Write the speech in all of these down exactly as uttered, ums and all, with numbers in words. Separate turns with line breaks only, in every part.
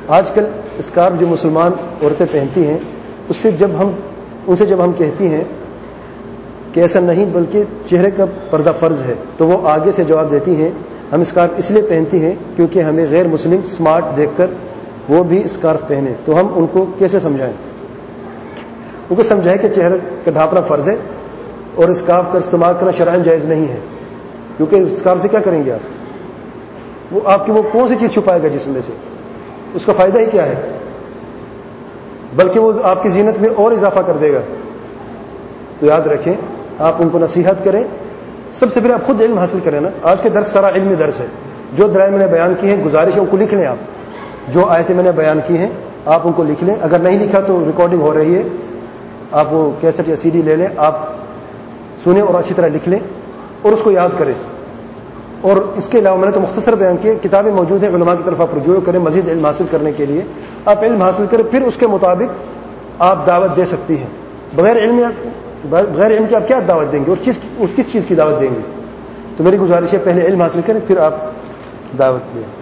آج کل اسکارف جو مسلمان عورتیں پہنتی ہیں اس سے جب ہم ان سے جب ہم کہتی ہیں کہ ایسا نہیں بلکہ چہرے کا پردہ فرض ہے، تو وہ آگے سے جواب دیتی ہیں ہم اسکارف اس لیے پہنتی ہیں کیونکہ ہمیں غیر مسلم سمارٹ دیکھ کر وہ بھی اسکارف پہنے. تو ہم ان کو کیسے سمجھائیں؟ ان کو سمجھائیں کہ چہرے کا ڈھانپنا فرض ہے اور اسکارف کا استعمال کرنا شرعاً جائز نہیں ہے، کیونکہ اسکارف سے کیا کریں گے آپ؟ وہ آپ کی وہ کون سی چیز چھپائے گا جسم میں سے؟ اس کا فائدہ ہی کیا ہے؟ بلکہ وہ آپ کی زینت میں اور اضافہ کر دے گا. تو یاد رکھیں، آپ ان کو نصیحت کریں. سب سے پہلے آپ خود علم حاصل کریں نا. آج کے درس سارا علمی درس ہے. جو درائع میں نے بیان کی ہیں گزارش ہے ان کو لکھ لیں. آپ جو آیتیں میں نے بیان کی ہیں آپ ان کو لکھ لیں. اگر نہیں لکھا تو ریکارڈنگ ہو رہی ہے، آپ وہ کیسٹ یا سی ڈی لے لیں، آپ سنیں اور اچھی طرح لکھ لیں اور اس کو یاد کریں. اور اس کے علاوہ میں نے تو مختصر بیان کیے، کتابیں موجود ہیں، علماء کی طرف آپ رجوع کریں مزید علم حاصل کرنے کے لیے. آپ علم حاصل کریں، پھر اس کے مطابق آپ دعوت دے سکتی ہیں. بغیر علم بغیر علم کی آپ کیا دعوت دیں گے اور کس اور کس چیز کی دعوت دیں گے؟ تو میری گزارش ہے پہلے علم حاصل کریں پھر آپ دعوت دیں.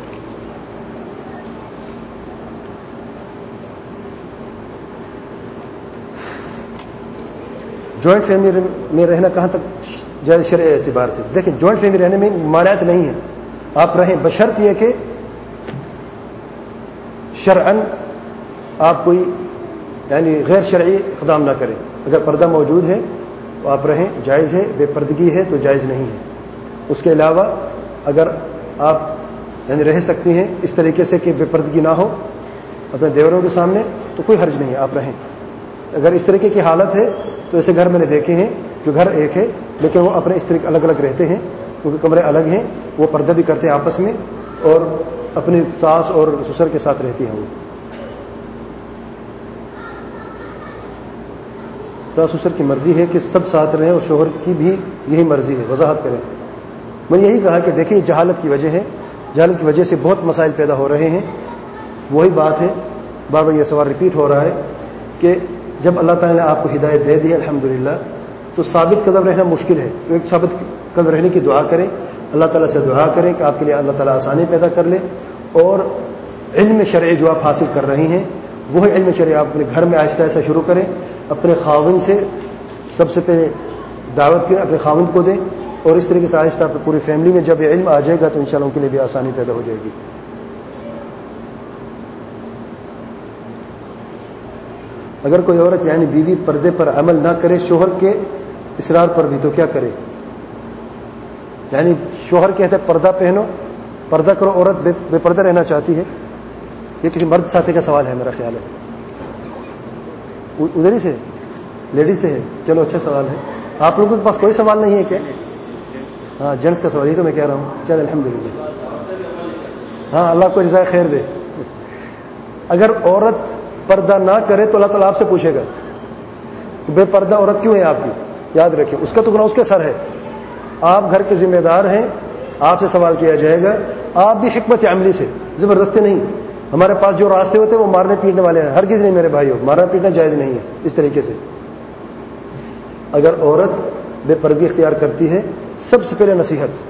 جوائنٹ فیملی میں رہنا کہاں تک جائز شرعی اعتبار سے؟ دیکھیں، جوائنٹ فیملی رہنے میں مانعت نہیں ہے، آپ رہیں، بشرط یہ کہ شرعاً آپ کوئی یعنی غیر شرعی اقدام نہ کریں. اگر پردہ موجود ہے تو آپ رہیں، جائز ہے. بے پردگی ہے تو جائز نہیں ہے. اس کے علاوہ اگر آپ یعنی رہ سکتی ہیں اس طریقے سے کہ بے پردگی نہ ہو اپنے دیوروں کے سامنے تو کوئی حرج نہیں ہے، آپ رہیں. اگر اس طریقے کی حالت ہے تو ایسے گھر میں نے دیکھے ہیں جو گھر ایک ہے لیکن وہ اپنے اس طریقے الگ الگ رہتے ہیں، کیونکہ کمرے الگ ہیں، وہ پردہ بھی کرتے ہیں آپس میں اور اپنی ساس اور سسر کے ساتھ رہتی ہیں. وہ ساس سسر کی مرضی ہے کہ سب ساتھ رہیں اور شوہر کی بھی یہی مرضی ہے. وضاحت کریں. میں نے یہی کہا کہ دیکھیں جہالت کی وجہ ہے، جہالت کی وجہ سے بہت مسائل پیدا ہو رہے ہیں. وہی بات ہے، بار بار یہ سوال ریپیٹ ہو رہا ہے کہ جب اللہ تعالیٰ نے آپ کو ہدایت دے دی الحمدللہ تو ثابت قدم رہنا مشکل ہے. تو ایک ثابت قدم رہنے کی دعا کریں، اللہ تعالیٰ سے دعا کریں کہ آپ کے لیے اللہ تعالیٰ آسانی پیدا کر لے. اور علم شرعی جو آپ حاصل کر رہی ہیں وہی علم شرعی آپ اپنے گھر میں آہستہ آہستہ شروع کریں. اپنے خاوند سے سب سے پہلے دعوت کریں، اپنے خاوند کو دیں اور اس طریقے سے آہستہ پوری فیملی میں جب یہ علم آ جائے گا تو انشاءاللہ ان کے لیے بھی آسانی پیدا ہو جائے گی. اگر کوئی عورت یعنی بیوی پردے پر عمل نہ کرے شوہر کے اصرار پر بھی تو کیا کرے؟ یعنی شوہر کہتے ہیں پردہ پہنو، پردہ کرو، عورت بے, بے پردہ رہنا چاہتی ہے. یہ کسی مرد ساتھی کا سوال ہے میرا خیال ہے. ادھر ہی سے لیڈیز سے ہے. چلو اچھا سوال ہے. آپ لوگوں کے پاس کوئی سوال نہیں ہے کیا؟ ہاں جینٹس کا سوال ہی تو میں کہہ رہا ہوں. چل الحمدللہ. ہاں اللہ کو جزائے خیر دے. اگر عورت پردہ نہ کرے تو اللہ تعالیٰ آپ سے پوچھے گا بے پردہ عورت کیوں ہے آپ کی. یاد رکھیں اس کا تو گناہ اس کے سر ہے. آپ گھر کے ذمہ دار ہیں، آپ سے سوال کیا جائے گا. آپ بھی حکمت عملی سے، زبردستی نہیں. ہمارے پاس جو راستے ہوتے ہیں وہ مارنے پیٹنے والے ہیں. ہرگز نہیں میرے بھائیو، مارنا پیٹنا جائز نہیں ہے. اس طریقے سے اگر عورت بے پردگی اختیار کرتی ہے سب سے پہلے نصیحت،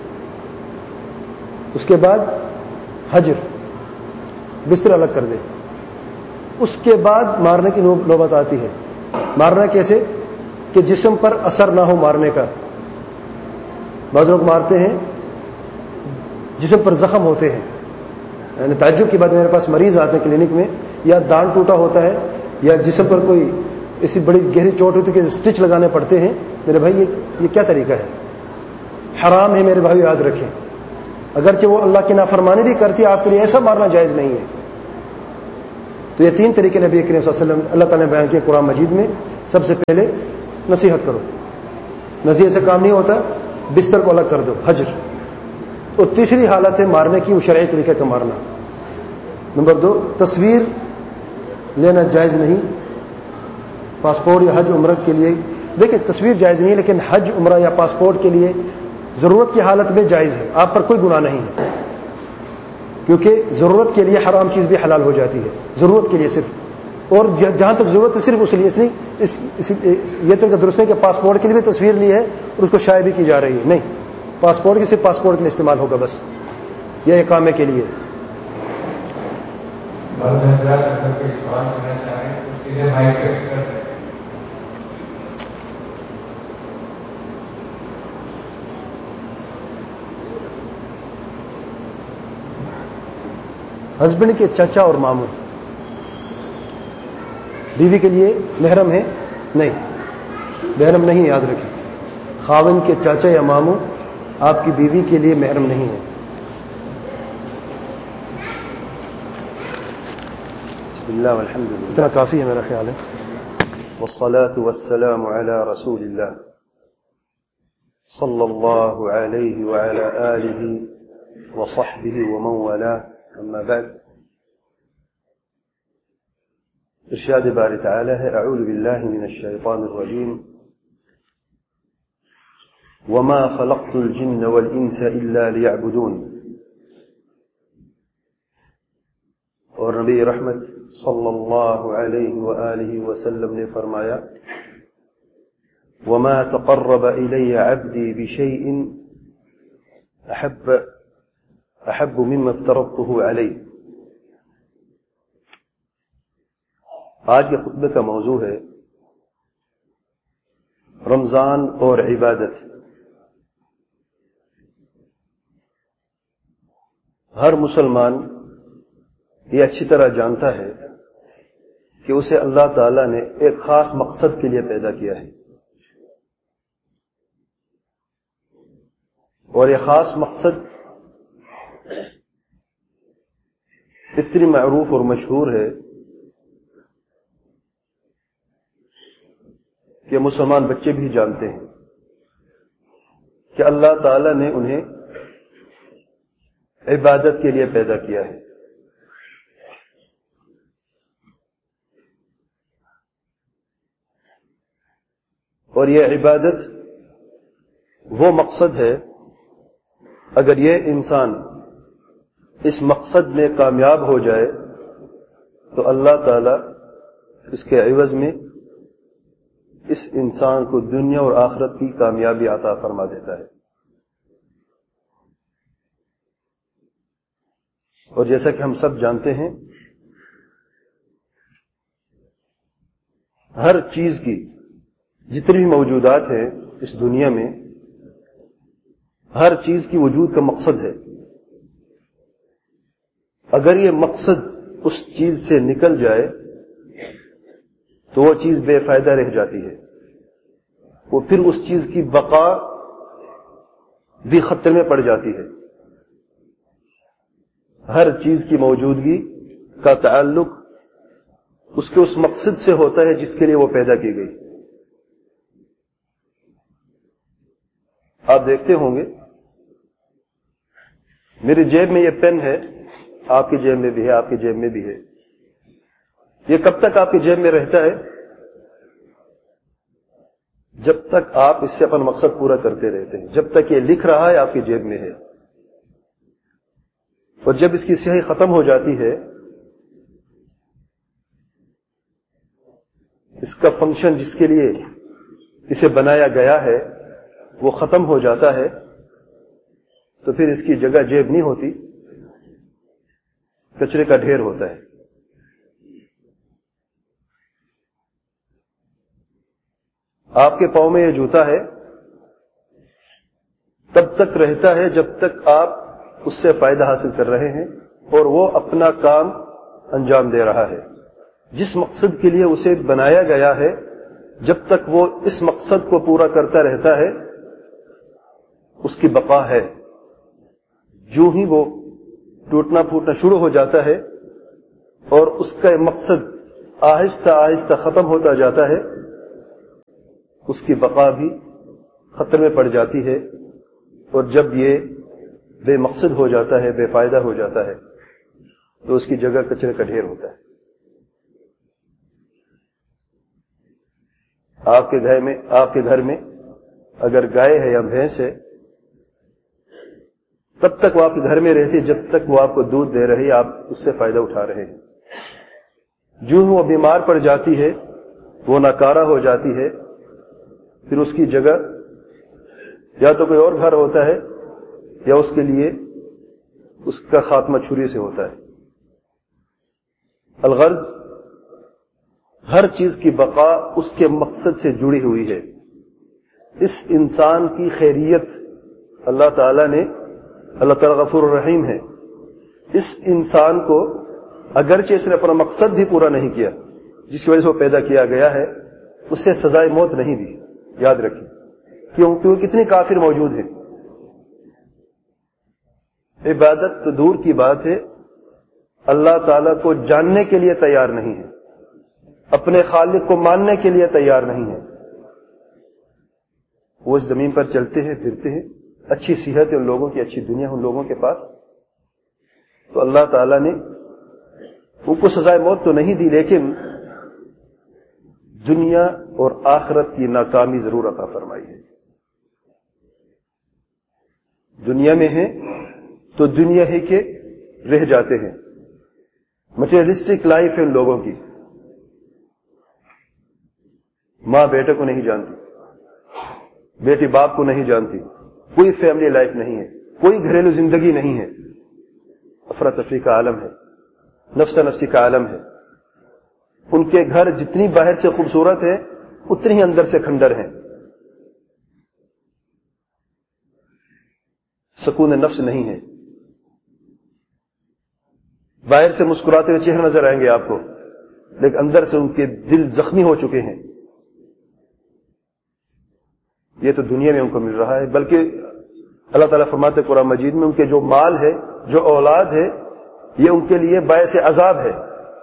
اس کے بعد حجر، بستر الگ کر دے. اس کے بعد مارنے کی نوبت آتی ہے. مارنا کیسے؟ کہ جسم پر اثر نہ ہو مارنے کا. بعض لوگ مارتے ہیں جسم پر زخم ہوتے ہیں. یعنی تعجب کی بات، میرے پاس مریض آتے ہیں کلینک میں، یا دان ٹوٹا ہوتا ہے یا جسم پر کوئی ایسی بڑی گہری چوٹ ہوتی ہے کہ اسٹچ لگانے پڑتے ہیں. میرے بھائی یہ یہ کیا طریقہ ہے؟ حرام ہے میرے بھائی، یاد رکھیں. اگرچہ وہ اللہ کی نافرمانی بھی کرتی ہے آپ کے لیے ایسا مارنا جائز نہیں ہے. تو یہ تین طریقے نبی کریم صلی اللہ علیہ وسلم اللہ تعالیٰ نے بیان کیے قرآن مجید میں. سب سے پہلے نصیحت کرو، نصیحت سے کام نہیں ہوتا، بستر کو الگ کر دو، حجر. اور تیسری حالت ہے مارنے کی، وہ شرعی طریقے کا مارنا. نمبر دو، تصویر لینا جائز نہیں. پاسپورٹ یا حج عمرہ کے لیے دیکھیں تصویر جائز نہیں ہے، لیکن حج عمرہ یا پاسپورٹ کے لیے ضرورت کی حالت میں جائز ہے. آپ پر کوئی گناہ نہیں ہے، کیونکہ ضرورت کے لیے حرام چیز بھی حلال ہو جاتی ہے. ضرورت کے لیے صرف، اور جہاں تک ضرورت ہے صرف اس لیے. اس نہیں اس, اس یہ طریقہ درست ہے کہ پاسپورٹ کے لیے بھی تصویر لی ہے اور اس کو شائع بھی کی جا رہی ہے. نہیں، پاسپورٹ کی صرف پاسپورٹ کے لیے استعمال ہوگا بس، یا اقامے کے لیے. ہسبینڈ کے چچا اور ماموں بیوی کے لیے محرم ہے؟ نہیں، محرم نہیں، یاد رکھیں. خاوند کے چاچا یا ماموں آپ کی بیوی کے لیے محرم نہیں ہے. بسم اللہ والحمد للہ، اتنا کافی ہے میرا خیال ہے. والصلاة والسلام على رسول اللہ صلی اللہ علیہ وعلى آلہ وصحبہ ومن والاه. اما بعد، ارشاد باری تعالی ہے: اعوذ باللہ من الشیطان الرجیم وما خلقت الجن والانس الا ليعبدون. اور نبی رحمت صلی اللہ علیہ وآلہ وسلم نے فرمایا: وما تقرب الی عبدی بشیء احب احب مما افترضته علیہ. آج کے خطبے کا موضوع ہے رمضان اور عبادت. ہر مسلمان یہ اچھی طرح جانتا ہے کہ اسے اللہ تعالی نے ایک خاص مقصد کے لیے پیدا کیا ہے، اور یہ خاص مقصد اتنی معروف اور مشہور ہے کہ مسلمان بچے بھی جانتے ہیں کہ اللہ تعالی نے انہیں عبادت کے لیے پیدا کیا ہے. اور یہ عبادت وہ مقصد ہے، اگر یہ انسان اس مقصد میں کامیاب ہو جائے تو اللہ تعالی اس کے عوض میں اس انسان کو دنیا اور آخرت کی کامیابی عطا فرما دیتا ہے. اور جیسا کہ ہم سب جانتے ہیں، ہر چیز کی جتنی بھی موجودات ہیں اس دنیا میں، ہر چیز کی وجود کا مقصد ہے. اگر یہ مقصد اس چیز سے نکل جائے تو وہ چیز بے فائدہ رہ جاتی ہے، وہ پھر اس چیز کی بقا بھی خطرے میں پڑ جاتی ہے. ہر چیز کی موجودگی کا تعلق اس کے اس مقصد سے ہوتا ہے جس کے لیے وہ پیدا کی گئی. آپ دیکھتے ہوں گے میری جیب میں یہ پین ہے، آپ کی جیب میں بھی ہے، آپ کی جیب میں بھی ہے. یہ کب تک آپ کی جیب میں رہتا ہے؟ جب تک آپ اس سے اپنا مقصد پورا کرتے رہتے ہیں. جب تک یہ لکھ رہا ہے آپ کی جیب میں ہے، اور جب اس کی سیاہی ختم ہو جاتی ہے، اس کا فنکشن جس کے لیے اسے بنایا گیا ہے وہ ختم ہو جاتا ہے، تو پھر اس کی جگہ جیب نہیں ہوتی، کچرے کا ڈھیر ہوتا ہے. آپ کے پاؤں میں یہ جوتا ہے، تب تک رہتا ہے جب تک آپ اس سے فائدہ حاصل کر رہے ہیں اور وہ اپنا کام انجام دے رہا ہے. جس مقصد کے لیے اسے بنایا گیا ہے، جب تک وہ اس مقصد کو پورا کرتا رہتا ہے اس کی بقا ہے. جو ہی وہ ٹوٹنا پھوٹنا شروع ہو جاتا ہے اور اس کا مقصد آہستہ آہستہ ختم ہوتا جاتا ہے، اس کی بقا بھی خطرے میں پڑ جاتی ہے. اور جب یہ بے مقصد ہو جاتا ہے، بے فائدہ ہو جاتا ہے، تو اس کی جگہ کچرے کا ڈھیر ہوتا ہے. آپ کے گھر میں آپ کے گھر میں اگر گائے ہے یا بھینس ہے، تب تک وہ آپ کے گھر میں رہتی ہے جب تک وہ آپ کو دودھ دے رہی ہے، آپ اس سے فائدہ اٹھا رہے ہیں. جو وہ بیمار پڑ جاتی ہے، وہ ناکارہ ہو جاتی ہے، پھر اس کی جگہ یا تو کوئی اور گھر ہوتا ہے یا اس کے لیے اس کا خاتمہ چھری سے ہوتا ہے.
الغرض ہر چیز کی بقا اس کے مقصد سے جڑی ہوئی ہے. اس انسان کی خیریت اللہ تعالیٰ نے اللہ تعالیٰ غفور الرحیم ہے. اس انسان کو اگرچہ اس نے اپنا مقصد بھی پورا نہیں کیا جس کی وجہ سے وہ پیدا کیا گیا ہے, اسے سزائے موت نہیں دی. یاد رکھیں کیوں؟ کیونکہ کتنے کافر موجود ہیں. عبادت تو دور کی بات ہے, اللہ تعالیٰ کو جاننے کے لیے تیار نہیں ہے, اپنے خالق کو ماننے کے لیے تیار نہیں ہے. وہ اس زمین پر چلتے ہیں پھرتے ہیں, اچھی صحت ہے ان لوگوں کی, اچھی دنیا ان لوگوں کے پاس, تو اللہ تعالیٰ نے ان کو سزائے موت تو نہیں دی لیکن دنیا اور آخرت کی ناکامی ضرور عطا فرمائی ہے. دنیا میں ہیں تو دنیا ہی کے رہ جاتے ہیں. مٹیریلسٹک لائف ہے ان لوگوں کی, ماں بیٹے کو نہیں جانتی, بیٹی باپ کو نہیں جانتی, کوئی فیملی لائف نہیں ہے, کوئی گھریلو زندگی نہیں ہے, افراتفری کا عالم ہے, نفسا نفسی کا عالم ہے. ان کے گھر جتنی باہر سے خوبصورت ہے اتنی ہی اندر سے کھنڈر ہیں. سکون نفس نہیں ہے. باہر سے مسکراتے ہوئے چہرے نظر آئیں گے آپ کو, لیکن اندر سے ان کے دل زخمی ہو چکے ہیں. یہ تو دنیا میں ان کو مل رہا ہے, بلکہ اللہ تعالیٰ فرماتے قرآن مجید میں ان کے جو مال ہے, جو اولاد ہے, یہ ان کے لیے باعث عذاب ہے,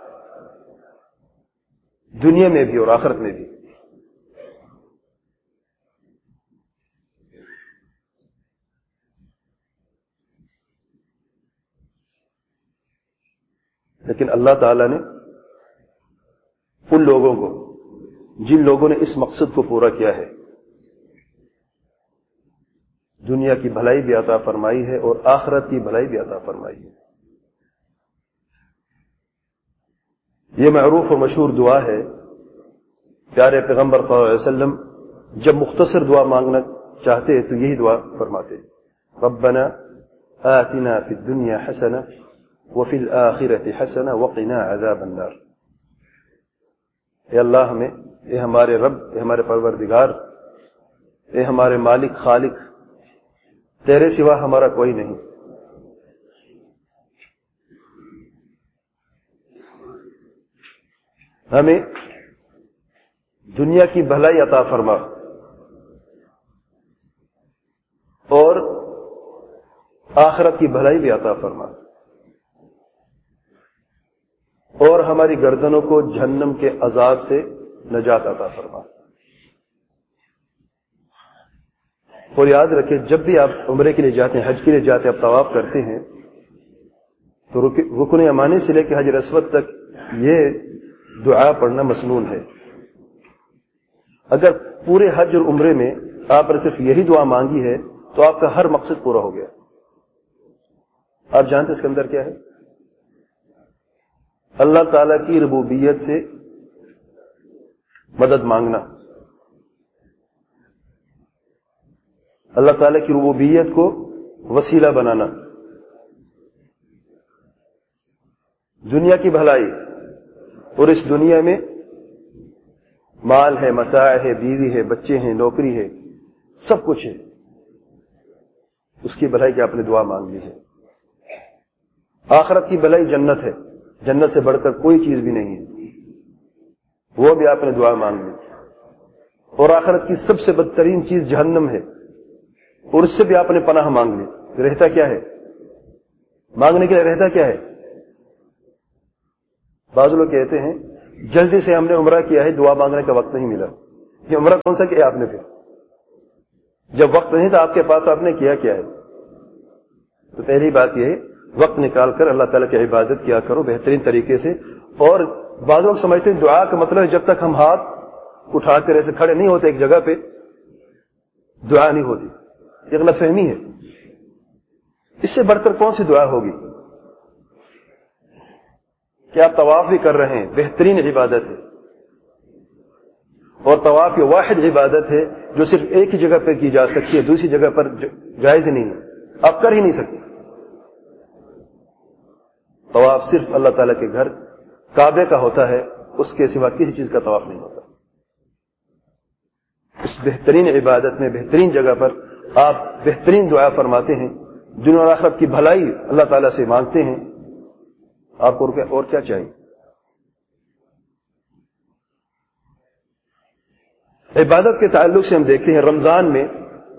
دنیا میں بھی اور آخرت میں بھی. لیکن اللہ تعالیٰ نے ان لوگوں کو جن لوگوں نے اس مقصد کو پورا کیا ہے دنیا کی بھلائی بھی عطا فرمائی ہے اور آخرت کی بھلائی بھی عطا فرمائی ہے. یہ معروف اور مشہور دعا ہے. پیارے پیغمبر صلی اللہ علیہ وسلم جب مختصر دعا مانگنا چاہتے تو یہی دعا فرماتے, ربنا آتنا فی الدنیا حسنہ وفی الآخرۃ حسنہ وقنا عذاب النار. اے اللہ ہمیں, اے ہمارے رب, اے ہمارے پروردگار, اے ہمارے مالک خالق, تیرے سوا ہمارا کوئی نہیں, ہمیں دنیا کی بھلائی عطا فرما اور آخرت کی بھلائی بھی عطا فرما, اور ہماری گردنوں کو جہنم کے عذاب سے نجات عطا فرما. اور یاد رکھیں جب بھی آپ عمرے کے لیے جاتے ہیں, حج کے لیے جاتے ہیں, آپ طواف کرتے ہیں تو رکن یمانی سے لے کے حجر اسود تک یہ دعا پڑھنا مسنون ہے. اگر پورے حج اور عمرے میں آپ نے صرف یہی دعا مانگی ہے تو آپ کا ہر مقصد پورا ہو گیا. آپ جانتے اس کے اندر کیا ہے؟ اللہ تعالی کی ربوبیت سے مدد مانگنا, اللہ تعالی کی ربوبیت کو وسیلہ بنانا, دنیا کی بھلائی, اور اس دنیا میں مال ہے, متاع ہے, بیوی ہے, بچے ہیں, نوکری ہے, سب کچھ ہے, اس کی بھلائی کی آپ نے دعا مانگ لی ہے. آخرت کی بھلائی جنت ہے, جنت سے بڑھ کر کوئی چیز بھی نہیں ہے, وہ بھی آپ نے دعا مانگ لی. اور آخرت کی سب سے بدترین چیز جہنم ہے, اور اس سے بھی آپ نے پناہ مانگ لی. رہتا کیا ہے مانگنے کے لیے؟ رہتا کیا ہے؟ بعض لوگ کہتے ہیں جلدی سے ہم نے عمرہ کیا ہے, دعا مانگنے کا وقت نہیں ملا. یہ عمرہ کون سا کیا آپ نے؟ پھر جب وقت نہیں تھا آپ کے پاس, آپ نے کیا کیا ہے؟ تو پہلی بات یہ ہے وقت نکال کر اللہ تعالیٰ کی عبادت کیا کرو بہترین طریقے سے. اور بعض لوگ سمجھتے ہیں دعا کا مطلب ہے جب تک ہم ہاتھ اٹھا کر ایسے کھڑے نہیں ہوتے ایک جگہ پہ دعا نہیں ہوتی. یہ غلط فہمی ہے. اس سے بڑھ کر کون سی دعا ہوگی؟ کہ آپ طواف بھی کر رہے ہیں, بہترین عبادت ہے, اور طواف یہ واحد عبادت ہے جو صرف ایک ہی جگہ پہ کی جا سکتی ہے, دوسری جگہ پر جائز نہیں ہے, آپ کر ہی نہیں سکتے. طواف صرف اللہ تعالیٰ کے گھر کعبے کا ہوتا ہے اس کے سوا کسی چیز کا طواف نہیں ہوتا. اس بہترین عبادت میں بہترین جگہ پر آپ بہترین دعا فرماتے ہیں, دنیا اور آخرت کی بھلائی اللہ تعالیٰ سے مانگتے ہیں. آپ کو اور کیا چاہیے؟ عبادت کے تعلق سے ہم دیکھتے ہیں رمضان میں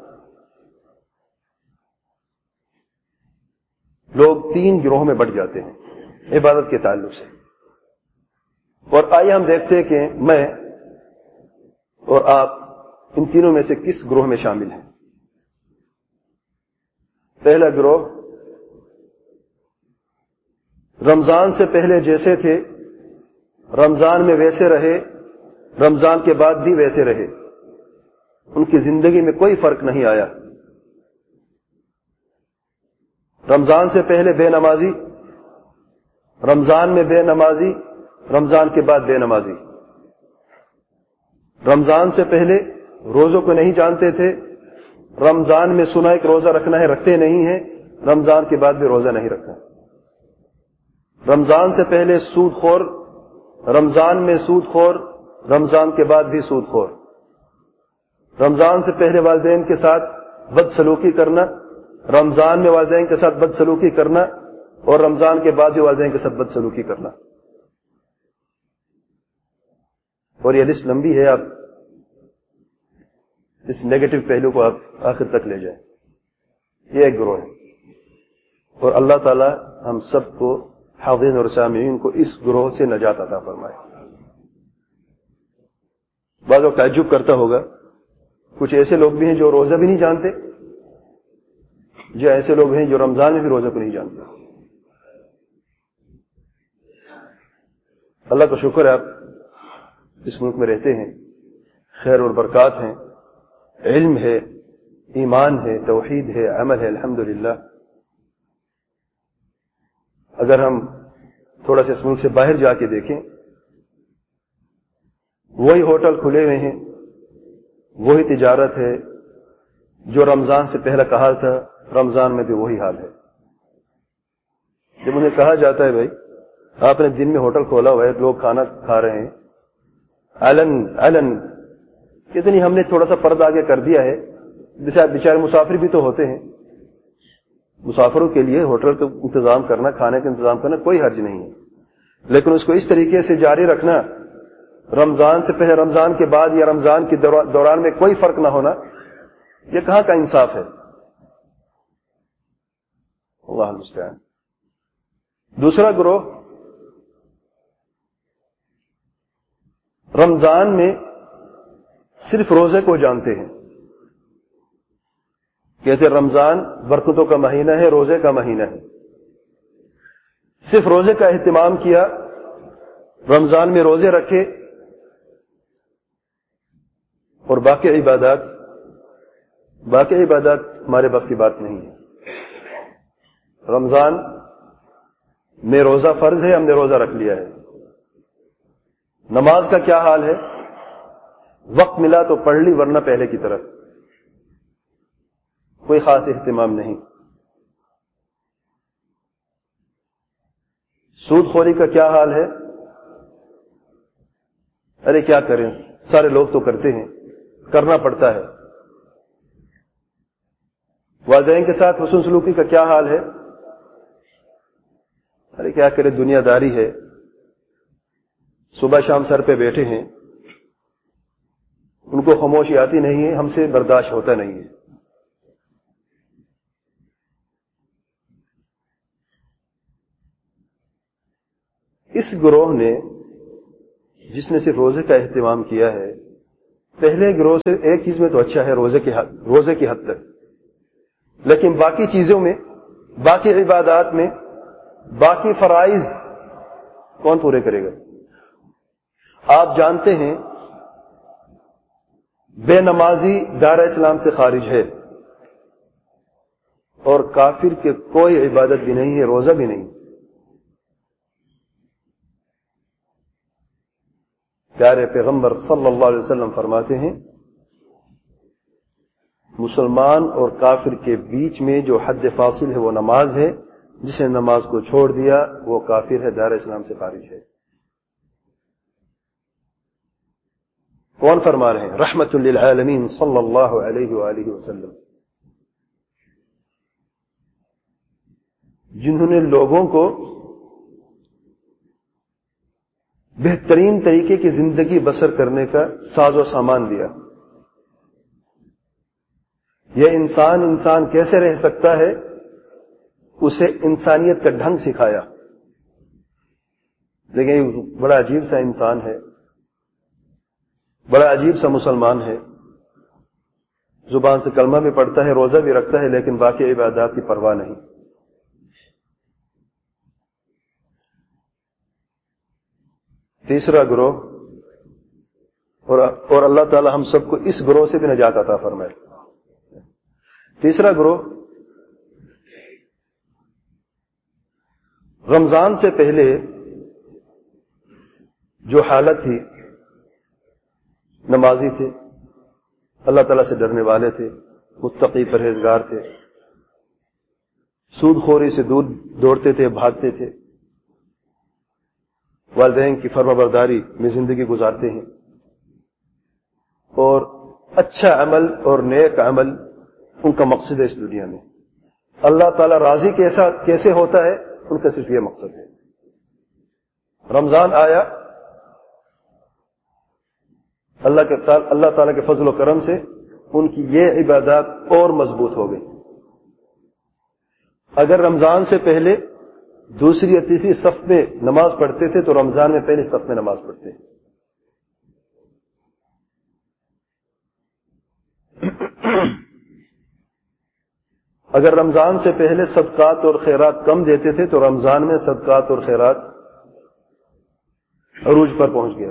لوگ تین گروہوں میں بٹ جاتے ہیں عبادت کے تعلق سے. اور آئیے ہم دیکھتے ہیں کہ میں اور آپ ان تینوں میں سے کس گروہ میں شامل ہیں. پہلا گروہ رمضان سے پہلے جیسے تھے رمضان میں ویسے رہے, رمضان کے بعد بھی ویسے رہے, ان کی زندگی میں کوئی فرق نہیں آیا. رمضان سے پہلے بے نمازی, رمضان میں بے نمازی, رمضان کے بعد بے نمازی. رمضان سے پہلے روزوں کو نہیں جانتے تھے, رمضان میں سنا ایک روزہ رکھنا ہے رکھتے نہیں ہیں, رمضان کے بعد بھی روزہ نہیں رکھا. رمضان سے پہلے سود خور, رمضان میں سود خور, رمضان کے بعد بھی سود خور. رمضان سے پہلے والدین کے ساتھ بد سلوکی کرنا, رمضان میں والدین کے ساتھ بد سلوکی کرنا, اور رمضان کے بعد بھی والدین کے ساتھ بد سلوکی کرنا. اور یہ لسٹ لمبی ہے, آپ اس نیگیٹو پہلو کو آپ آخر تک لے جائیں. یہ ایک گروہ ہے, اور اللہ تعالی ہم سب کو حاضرین اور سامعین کو اس گروہ سے نجات عطا فرمائے. بعض لوگ تعجب کرتا ہوگا, کچھ ایسے لوگ بھی ہیں جو روزہ بھی نہیں جانتے, جو ایسے لوگ ہیں جو رمضان میں بھی روزہ کو نہیں جانتے. اللہ کا شکر ہے آپ اس ملک میں رہتے ہیں, خیر اور برکات ہیں, علم ہے, ایمان ہے, توحید ہے, عمل ہے, الحمدللہ. اگر ہم تھوڑا سا اس ملک سے باہر جا کے دیکھیں, وہی ہوٹل کھلے ہوئے ہیں, وہی تجارت ہے جو رمضان سے پہلا کا حال تھا, رمضان میں بھی وہی حال ہے. جب انہیں کہا جاتا ہے بھائی آپ نے دن میں ہوٹل کھولا ہوا ہے, لوگ کھانا کھا رہے ہیں علن علن, کتنی ہم نے تھوڑا سا پردہ آگے کر دیا ہے, جیسے آپ بیچارے مسافر بھی تو ہوتے ہیں, مسافروں کے لیے ہوٹل کا انتظام کرنا, کھانے کا انتظام کرنا کوئی حرج نہیں ہے, لیکن اس کو اس طریقے سے جاری رکھنا رمضان سے پہلے رمضان کے بعد یا رمضان کے دوران میں کوئی فرق نہ ہونا, یہ کہاں کا انصاف ہے؟ اللہ المستعان. دوسرا گروہ رمضان میں صرف روزے کو جانتے ہیں, کہتے رمضان برکتوں کا مہینہ ہے, روزے کا مہینہ ہے, صرف روزے کا اہتمام کیا, رمضان میں روزے رکھے, اور باقی عبادات باقی عبادات ہمارے بس کی بات نہیں ہے. رمضان میں روزہ فرض ہے, ہم نے روزہ رکھ لیا ہے. نماز کا کیا حال ہے؟ وقت ملا تو پڑھ لی, ورنہ پہلے کی طرف کوئی خاص اہتمام نہیں. سود خوری کا کیا حال ہے؟ ارے کیا کریں, سارے لوگ تو کرتے ہیں, کرنا پڑتا ہے. والدین کے ساتھ حسن سلوکی کا کیا حال ہے؟ ارے کیا کرے, دنیا داری ہے, صبح شام سر پہ بیٹھے ہیں, ان کو خاموشی آتی نہیں ہے, ہم سے برداشت ہوتا نہیں ہے. اس گروہ نے جس نے صرف روزے کا اہتمام کیا ہے, پہلے گروہ سے ایک چیز میں تو اچھا ہے, روزے کی حد روزے کی حد تک, لیکن باقی چیزوں میں, باقی عبادات میں, باقی فرائض کون پورے کرے گا؟ آپ جانتے ہیں بے نمازی دائرہ اسلام سے خارج ہے, اور کافر کے کوئی عبادت بھی نہیں ہے, روزہ بھی نہیں. پیارے پیغمبر صلی اللہ علیہ وسلم فرماتے ہیں مسلمان اور کافر کے بیچ میں جو حد فاصل ہے وہ نماز ہے, جس نے نماز کو چھوڑ دیا وہ کافر ہے, دائرہ اسلام سے خارج ہے. کون فرما رہے ہیں؟ رحمت للعالمین صلی اللہ علیہ وآلہ وسلم، جنہوں نے لوگوں کو بہترین طریقے کی زندگی بسر کرنے کا ساز و سامان دیا۔ یہ انسان انسان کیسے رہ سکتا ہے، اسے انسانیت کا ڈھنگ سکھایا۔ لیکن یہ بڑا عجیب سا انسان ہے، بڑا عجیب سا مسلمان ہے، زبان سے کلمہ بھی پڑھتا ہے، روزہ بھی رکھتا ہے، لیکن باقی عبادات کی پرواہ نہیں۔ تیسرا گروہ، اور اور اللہ تعالی ہم سب کو اس گروہ سے بھی نجات عطا فرمائے۔ تیسرا گروہ، رمضان سے پہلے جو حالت تھی، نمازی تھے، اللہ تعالیٰ سے ڈرنے والے تھے، متقی پرہیزگار تھے، سود خوری سے دور دوڑتے تھے، بھاگتے تھے، والدین کی فرما برداری میں زندگی گزارتے ہیں، اور اچھا عمل اور نیک عمل ان کا مقصد ہے اس دنیا میں۔ اللہ تعالیٰ راضی کیسا کیسے ہوتا ہے، ان کا صرف یہ مقصد ہے۔ رمضان آیا، اللہ کے اللہ تعالیٰ کے فضل و کرم سے ان کی یہ عبادات اور مضبوط ہو گئی۔ اگر رمضان سے پہلے دوسری یا تیسری صف میں نماز پڑھتے تھے تو رمضان میں پہلے صف میں نماز پڑھتے ہیں۔ اگر رمضان سے پہلے صدقات اور خیرات کم دیتے تھے تو رمضان میں صدقات اور خیرات عروج پر پہنچ گیا۔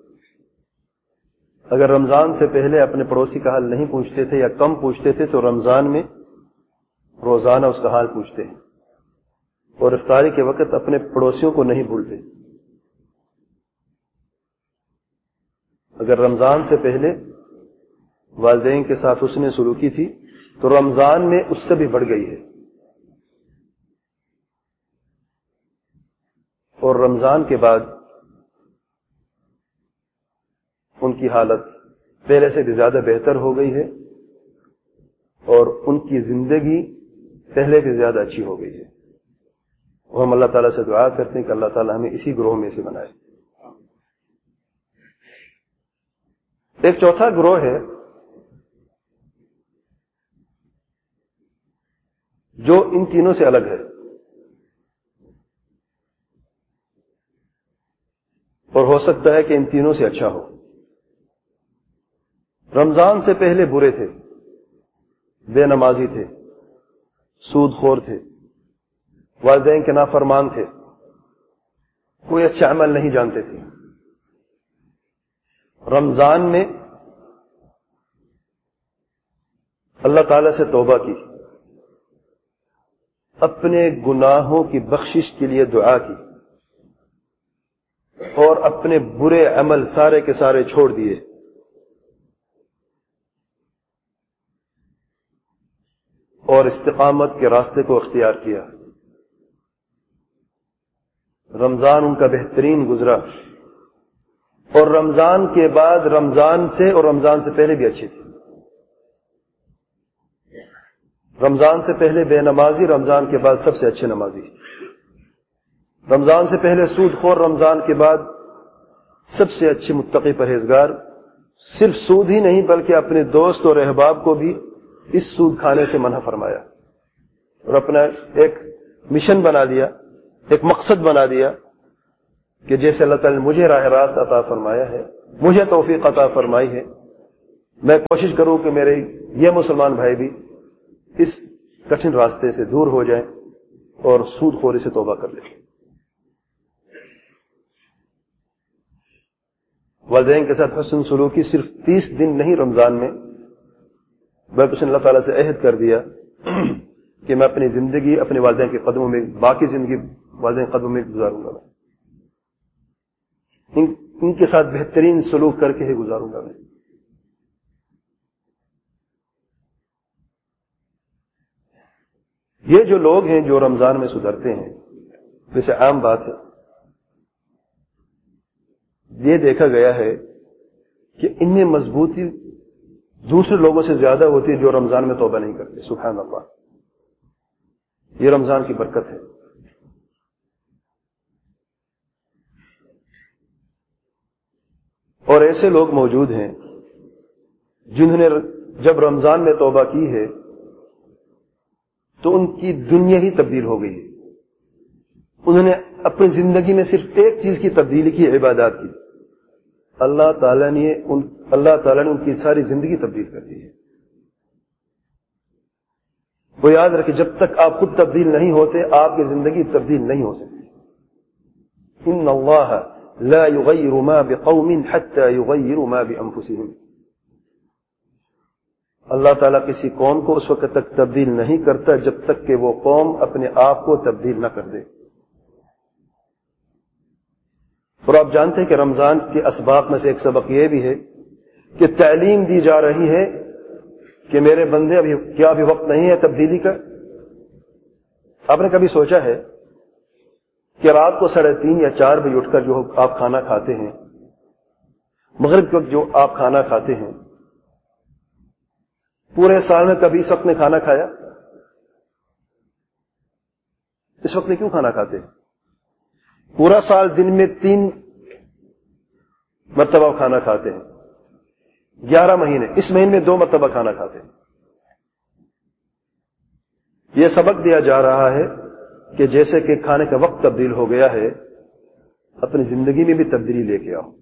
اگر رمضان سے پہلے اپنے پڑوسی کا حال نہیں پوچھتے تھے یا کم پوچھتے تھے تو رمضان میں روزانہ اس کا حال پوچھتے ہیں، اور افطاری کے وقت اپنے پڑوسیوں کو نہیں بھولتے۔ اگر رمضان سے پہلے والدین کے ساتھ حسن سلوکی تھی تو رمضان میں اس سے بھی بڑھ گئی ہے، اور رمضان کے بعد ان کی حالت پہلے سے بھی زیادہ بہتر ہو گئی ہے، اور ان کی زندگی پہلے بھی زیادہ اچھی ہو گئی ہے۔ اور ہم اللہ تعالیٰ سے دعا کرتے ہیں کہ اللہ تعالیٰ ہمیں اسی گروہ میں سے بنائے۔ ایک چوتھا گروہ ہے جو ان تینوں سے الگ ہے، اور ہو سکتا ہے کہ ان تینوں سے اچھا ہو۔ رمضان سے پہلے برے تھے، بے نمازی تھے، سود خور تھے، والدین کے نافرمان تھے، کوئی اچھا عمل نہیں جانتے تھے۔ رمضان میں اللہ تعالی سے توبہ کی، اپنے گناہوں کی بخشش کے لیے دعا کی، اور اپنے برے عمل سارے کے سارے چھوڑ دیے، اور استقامت کے راستے کو اختیار کیا۔ رمضان ان کا بہترین گزرا، اور رمضان کے بعد رمضان سے اور رمضان سے پہلے بھی اچھی تھی۔ رمضان سے پہلے بے نمازی، رمضان کے بعد سب سے اچھے نمازی۔ رمضان سے پہلے سود خور، رمضان کے بعد سب سے اچھے متقی پرہیزگار۔ صرف سود ہی نہیں بلکہ اپنے دوست اور احباب کو بھی اس سود کھانے سے منع فرمایا، اور اپنا ایک مشن بنا لیا، ایک مقصد بنا دیا کہ جیسے اللہ تعالی نے مجھے راہ راست عطا فرمایا ہے، مجھے توفیق عطا فرمائی ہے، میں کوشش کروں کہ میرے یہ مسلمان بھائی بھی اس کٹھن راستے سے دور ہو جائیں اور سود خوری سے توبہ کر لیں۔ والدین کے ساتھ حسن سلوکی صرف تیس دن نہیں رمضان میں، بلکہ اس نے اللہ تعالیٰ سے عہد کر دیا کہ میں اپنی زندگی اپنے والدین کے قدموں میں، باقی زندگی والدین کے قدموں میں گزاروں گا، میں ان, ان کے ساتھ بہترین سلوک کر کے ہی گزاروں گا میں۔ یہ جو لوگ ہیں جو رمضان میں سدھرتے ہیں، جیسے عام بات ہے، یہ دیکھا گیا ہے کہ ان میں مضبوطی دوسرے لوگوں سے زیادہ ہوتی ہے جو رمضان میں توبہ نہیں کرتے. سبحان اللہ، یہ رمضان کی برکت ہے. اور ایسے لوگ موجود ہیں جنہوں نے جب رمضان میں توبہ کی ہے تو ان کی دنیا ہی تبدیل ہو گئی ہے. انہوں نے اپنی زندگی میں صرف ایک چیز کی تبدیلی کی، عبادات کی. اللہ تعالیٰ نے ان اللہ تعالیٰ نے ان کی ساری زندگی تبدیل کر دی ہے. وہ یاد رکھے، جب تک آپ خود تبدیل نہیں ہوتے آپ کی زندگی تبدیل نہیں ہو سکتی. ان اللہ لا یغیر ما بقوم حتی یغیروا ما بانفسهم. اللہ تعالیٰ کسی قوم کو اس وقت تک تبدیل نہیں کرتا جب تک کہ وہ قوم اپنے آپ کو تبدیل نہ کر دے. اور آپ جانتے ہیں کہ رمضان کے اسباق میں سے ایک سبق یہ بھی ہے کہ تعلیم دی جا رہی ہے کہ میرے بندے ابھی کیا ابھی وقت نہیں ہے تبدیلی کا. آپ نے کبھی سوچا ہے کہ رات کو ساڑھے تین یا چار بجے اٹھ کر جو آپ کھانا کھاتے ہیں، مغرب کے وقت جو آپ کھانا کھاتے ہیں، پورے سال میں کبھی اس وقت میں کھانا کھایا؟ اس وقت میں کیوں کھانا کھاتے ہیں؟ پورا سال دن میں تین مرتبہ کھانا کھاتے ہیں، گیارہ مہینے، اس مہینے میں دو مرتبہ کھانا کھاتے ہیں. یہ سبق دیا جا رہا ہے کہ جیسے کہ کھانے کا وقت تبدیل ہو گیا ہے، اپنی زندگی میں بھی تبدیلی لے کے آؤ.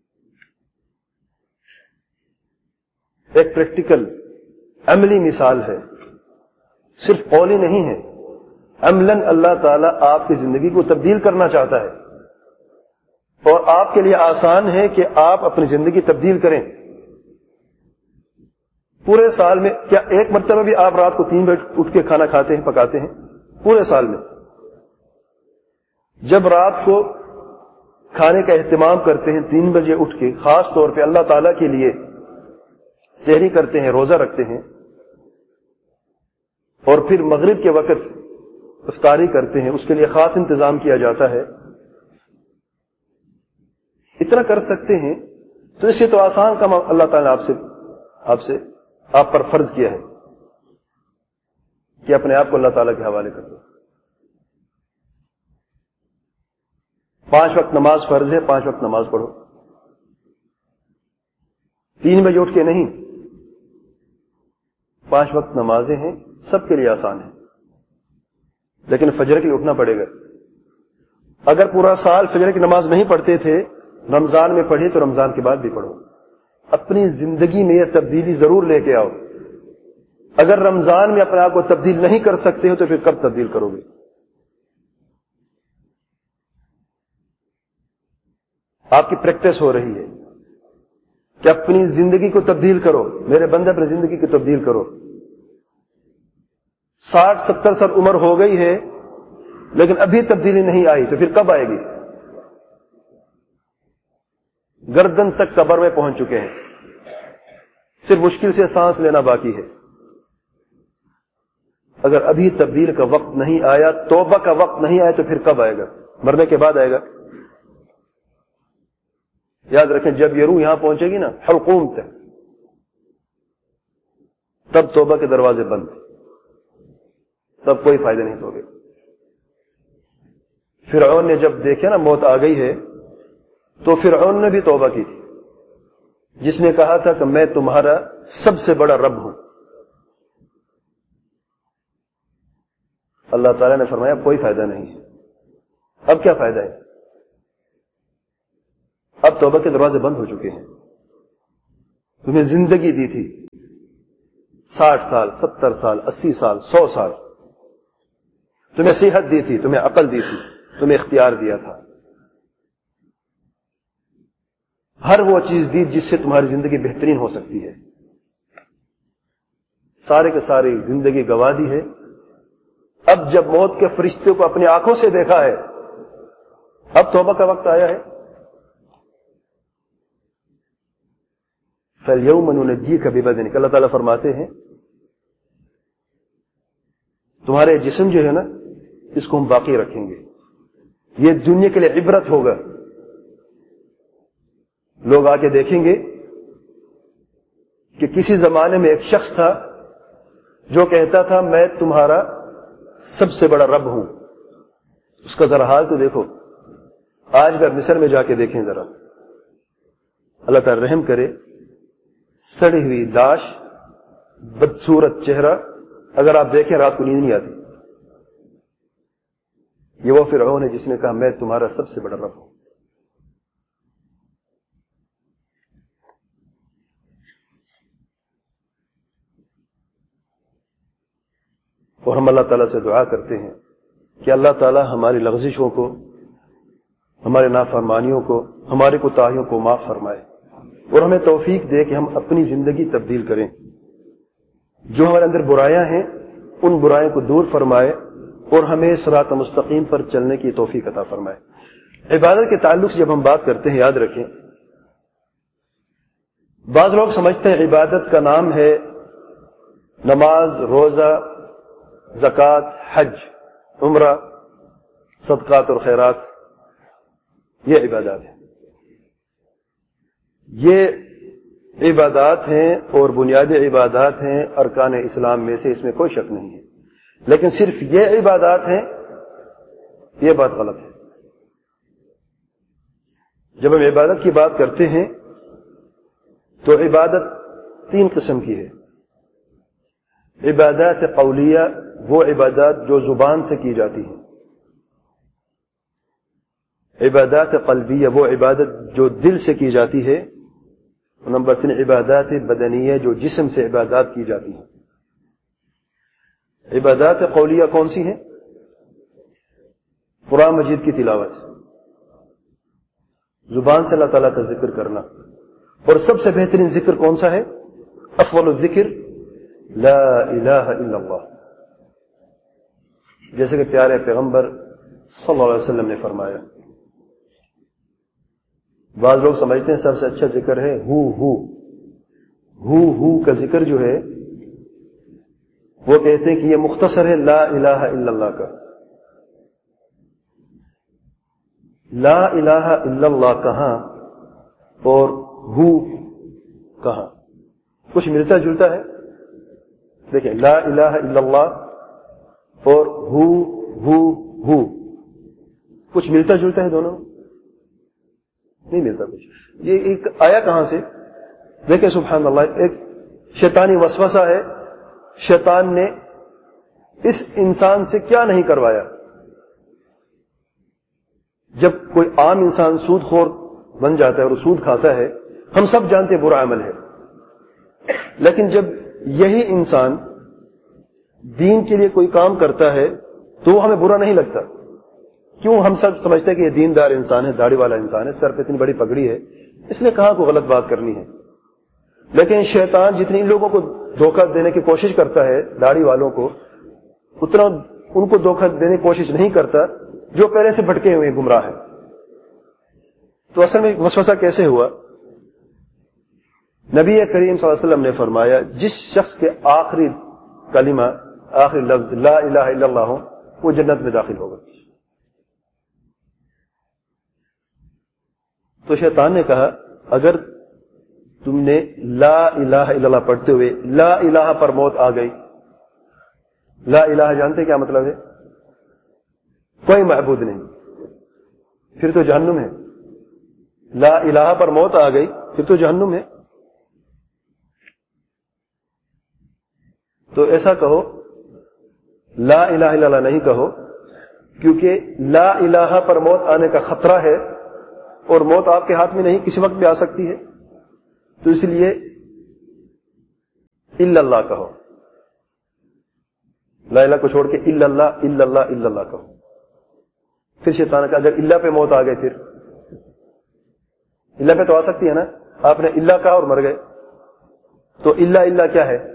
ایک پریکٹیکل عملی مثال ہے، صرف قولی نہیں ہے. عملاً اللہ تعالیٰ آپ کی زندگی کو تبدیل کرنا چاہتا ہے اور آپ کے لیے آسان ہے کہ آپ اپنی زندگی تبدیل کریں. پورے سال میں کیا ایک مرتبہ بھی آپ رات کو تین بجے اٹھ کے کھانا کھاتے ہیں، پکاتے ہیں؟ پورے سال میں جب رات کو کھانے کا اہتمام کرتے ہیں تین بجے اٹھ کے، خاص طور پہ اللہ تعالیٰ کے لیے سحری کرتے ہیں، روزہ رکھتے ہیں، اور پھر مغرب کے وقت افطاری کرتے ہیں، اس کے لیے خاص انتظام کیا جاتا ہے. اتنا کر سکتے ہیں تو اس سے تو آسان کام اللہ تعالیٰ نے آپ سے آپ سے آپ پر فرض کیا ہے کہ اپنے آپ کو اللہ تعالیٰ کے حوالے کر دو. پانچ وقت نماز فرض ہے، پانچ وقت نماز پڑھو. تین بجے اٹھ کے نہیں، پانچ وقت نمازیں ہیں، سب کے لیے آسان ہے، لیکن فجر کے لیے اٹھنا پڑے گا. اگر پورا سال فجر کی نماز نہیں پڑھتے تھے، رمضان میں پڑھی تو رمضان کے بعد بھی پڑھو. اپنی زندگی میں یہ تبدیلی ضرور لے کے آؤ. اگر رمضان میں اپنے آپ کو تبدیل نہیں کر سکتے ہو تو پھر کب تبدیل کرو گے؟ آپ کی پریکٹس ہو رہی ہے کہ اپنی زندگی کو تبدیل کرو. میرے بندے اپنی زندگی کو تبدیل کرو. ساٹھ ستر سال عمر ہو گئی ہے لیکن ابھی تبدیلی نہیں آئی تو پھر کب آئے گی؟ گردن تک قبر میں پہنچ چکے ہیں، صرف مشکل سے سانس لینا باقی ہے. اگر ابھی تبدیل کا وقت نہیں آیا، توبہ کا وقت نہیں آیا تو پھر کب آئے گا؟ مرنے کے بعد آئے گا. یاد رکھیں، جب یہ روح یہاں پہنچے گی نا حلقوم تک، تب توبہ کے دروازے بند، تب کوئی فائدہ نہیں ہوگا. فرعون نے جب دیکھا نا موت آ گئی ہے تو فرعون نے بھی توبہ کی تھی، جس نے کہا تھا کہ میں تمہارا سب سے بڑا رب ہوں. اللہ تعالیٰ نے فرمایا کوئی فائدہ نہیں ہے. اب کیا فائدہ ہے؟ اب توبہ کے دروازے بند ہو چکے ہیں. تمہیں زندگی دی تھی، ساٹھ سال، ستر سال، اسی سال، سو سال. تمہیں صحت دی تھی، تمہیں عقل دی تھی، تمہیں اختیار دیا تھا، ہر وہ چیز دی جس سے تمہاری زندگی بہترین ہو سکتی ہے. سارے کے ساری زندگی گوا دی ہے. اب جب موت کے فرشتے کو اپنی آنکھوں سے دیکھا ہے، اب توبہ کا وقت آیا ہے. فَالْيَوْمَ نُنَجِّيكَ بِبَدَنِكَ، اللہ تعالیٰ فرماتے ہیں تمہارے جسم جو ہے نا اس کو ہم باقی رکھیں گے. یہ دنیا کے لیے عبرت ہوگا. لوگ آ کے دیکھیں گے کہ کسی زمانے میں ایک شخص تھا جو کہتا تھا میں تمہارا سب سے بڑا رب ہوں. اس کا ذرا حال تو دیکھو. آج بھی مصر میں جا کے دیکھیں ذرا. اللہ تعالی رحم کرے. سڑی ہوئی لاش, بدصورت چہرہ, اگر آپ دیکھیں رات کو نیند نہیں آتی. یہ وہ فرعون ہے جس نے کہا میں تمہارا سب سے بڑا رب ہوں. اور ہم اللہ تعالیٰ سے دعا کرتے ہیں کہ اللہ تعالیٰ ہماری لغزشوں کو, ہمارے نافرمانیوں کو, ہماری کوتاہیوں کو معاف فرمائے اور ہمیں توفیق دے کہ ہم اپنی زندگی تبدیل کریں. جو ہمارے اندر برائیاں ہیں ان برائیوں کو دور فرمائے اور ہمیں صراط مستقیم پر چلنے کی توفیق عطا فرمائے. عبادت کے تعلق سے جب ہم بات کرتے ہیں یاد رکھیں, بعض لوگ سمجھتے ہیں عبادت کا نام ہے نماز, روزہ, زکوٰۃ, حج, عمرہ, صدقات اور خیرات. یہ عبادات ہیں. یہ عبادات ہیں اور بنیادی عبادات ہیں ارکان اسلام میں سے, اس میں کوئی شک نہیں ہے. لیکن صرف یہ عبادات ہیں, یہ بات غلط ہے. جب ہم عبادت کی بات کرتے ہیں تو عبادت تین قسم کی ہے. عبادات قولیہ, وہ عبادات جو زبان سے کی جاتی ہیں. عبادات قلبیہ, وہ عبادت جو دل سے کی جاتی ہے. نمبر تین عبادات بدنیہ, جو جسم سے عبادات کی جاتی ہیں. عبادات قولیہ کون سی ہیں؟ قرآن مجید کی تلاوت, زبان سے اللہ تعالیٰ کا ذکر کرنا. اور سب سے بہترین ذکر کون سا ہے؟ افضل الذکر لا الہ الا اللہ, جیسے کہ پیارے پیغمبر صلی اللہ علیہ وسلم نے فرمایا. بعض لوگ سمجھتے ہیں سب سے اچھا ذکر ہے ہو ہو ہو ہو کا ذکر جو ہے وہ کہتے ہیں کہ یہ مختصر ہے لا الہ الا اللہ کا. لا الہ الا اللہ کہاں اور ہو کہاں؟ کچھ ملتا جلتا ہے. دیکھیں, لا الہ الا اللہ اور ہو ہو ہو کچھ ملتا جلتا ہے دونوں؟ نہیں ملتا کچھ. یہ ایک آیا کہاں سے؟ دیکھیں سبحان اللہ, ایک شیطانی وسوسہ ہے. شیطان نے اس انسان سے کیا نہیں کروایا. جب کوئی عام انسان سود خور بن جاتا ہے اور سود کھاتا ہے, ہم سب جانتے ہیں برا عمل ہے. لیکن جب یہی انسان دین کے لیے کوئی کام کرتا ہے تو وہ ہمیں برا نہیں لگتا. کیوں؟ ہم سب سمجھتے ہیں کہ یہ دیندار انسان ہے, داڑھی والا انسان ہے, سر پہ اتنی بڑی پگڑی ہے, اس نے کہاں کو غلط بات کرنی ہے. لیکن شیطان جتنی لوگوں کو دھوکہ دینے کی کوشش کرتا ہے داڑھی والوں کو, اتنا ان کو دھوکہ دینے کی کوشش نہیں کرتا جو پہلے سے بھٹکے ہوئے گمراہ ہیں. تو اصل میں وسوسہ کیسے ہوا؟ نبی کریم صلی اللہ علیہ وسلم نے فرمایا جس شخص کے آخری کلمہ, آخری لفظ لا الہ الا اللہ ہو, وہ جنت میں داخل ہوگا. تو شیطان نے کہا اگر تم نے لا الہ الا اللہ پڑھتے ہوئے لا الہ پر موت آ گئی. لا الہ جانتے کیا مطلب ہے؟ کوئی معبود نہیں, پھر تو جہنم ہے. لا الہ پر موت آ گئی پھر تو جہنم ہے. تو ایسا کہو لا الہ الا اللہ نہیں کہو, کیونکہ لا الہ پر موت آنے کا خطرہ ہے اور موت آپ کے ہاتھ میں نہیں, کسی وقت بھی آ سکتی ہے. تو اس لیے الا اللہ کہو, لا الہ کو چھوڑ کے الا اللہ الا اللہ الا اللہ کہو. پھر شیطان کا اگر اللہ پہ موت آ گئے, پھر اللہ پہ تو آ سکتی ہے نا, آپ نے اللہ کہا اور مر گئے, تو اللہ اللہ کیا ہے؟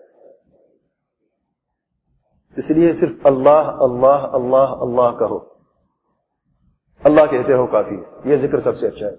اس لیے صرف اللہ اللہ اللہ اللہ کہو, اللہ کہتے ہو کافی ہے, یہ ذکر سب سے اچھا ہے.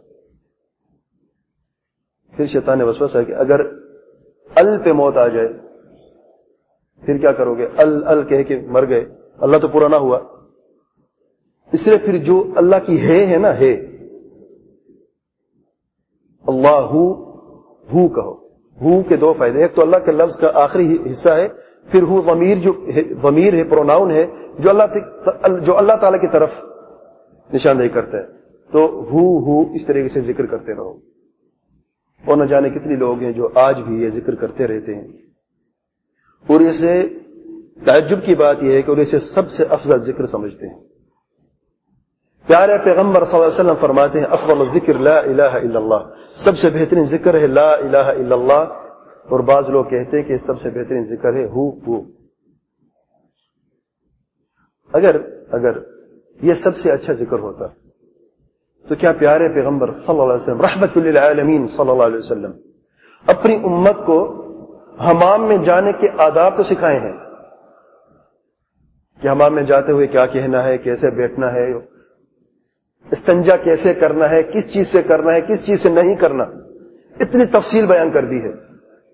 پھر شیطان نے وسوسہ ہے کہ اگر ال پہ موت آ جائے پھر کیا کرو گے؟ ال ال کہہ کے مر گئے, اللہ تو پورا نہ ہوا. اس لیے پھر جو اللہ کی ہے ہے نا, ہے اللہ ہو ہو کہو, ہو کے دو فائدے، ایک تو اللہ کے لفظ کا آخری حصہ ہے، پھر ہو ضمیر جو ضمیر ہے، پروناؤن ہے، جو اللہ جو اللہ تعالیٰ کی طرف نشاندہی کرتا ہے. تو ہو ہو اس طریقے سے ذکر کرتے رہو. اور نہ جانے کتنے لوگ ہیں جو آج بھی یہ ذکر کرتے رہتے ہیں، اور اسے تعجب کی بات یہ ہے کہ اور اسے سب سے افضل ذکر سمجھتے ہیں. پیارے پیغمبر صلی اللہ علیہ وسلم فرماتے ہیں افضل الذکر لا الہ الا اللہ، سب سے بہترین ذکر ہے لا الہ الا اللہ. اور بعض لوگ کہتے ہیں کہ سب سے بہترین ذکر ہے ہو ہو. اگر اگر یہ سب سے اچھا ذکر ہوتا تو کیا پیارے پیغمبر صلی اللہ علیہ وسلم رحمت للعالمین صلی اللہ علیہ وسلم اپنی امت کو حمام میں جانے کے آداب تو سکھائے ہیں کہ حمام میں جاتے ہوئے کیا کہنا ہے، کیسے بیٹھنا ہے، استنجا کیسے کرنا ہے، کس چیز سے کرنا ہے، کس چیز سے نہیں کرنا، اتنی تفصیل بیان کر دی ہے.